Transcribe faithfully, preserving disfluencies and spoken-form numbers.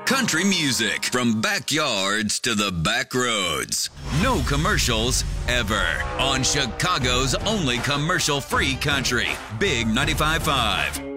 Country music from backyards to the back roads. No commercials ever on Chicago's only commercial-free country. Big ninety-five point five.